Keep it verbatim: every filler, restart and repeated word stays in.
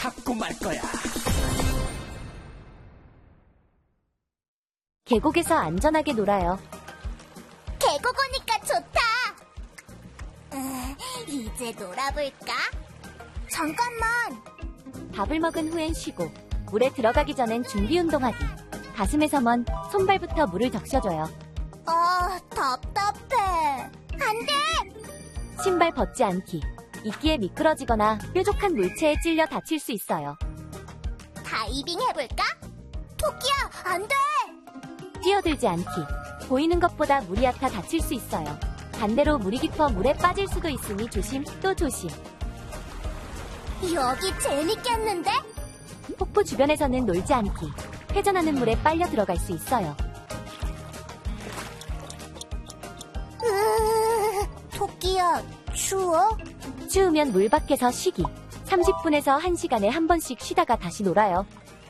갖고 말 거야. 계곡에서 안전하게 놀아요. 계곡 오니까 좋다. 음, 이제 놀아볼까? 잠깐만. 밥을 먹은 후엔 쉬고, 물에 들어가기 전엔 준비 운동하기. 가슴에서 먼 손발부터 물을 적셔줘요. 아, 답답해. 안 돼! 신발 벗지 않기. 이끼에 미끄러지거나 뾰족한 물체에 찔려 다칠 수 있어요. 다이빙 해볼까? 토끼야, 안 돼! 뛰어들지 않기. 보이는 것보다 물이 얕아 다칠 수 있어요. 반대로 물이 깊어 물에 빠질 수도 있으니 조심 또 조심. 여기 재밌겠는데? 폭포 주변에서는 놀지 않기. 회전하는 물에 빨려 들어갈 수 있어요. 으, 토끼야, 추워? 추우면 물 밖에서 쉬기. 삼십 분에서 한 시간에 한 번씩 쉬다가 다시 놀아요.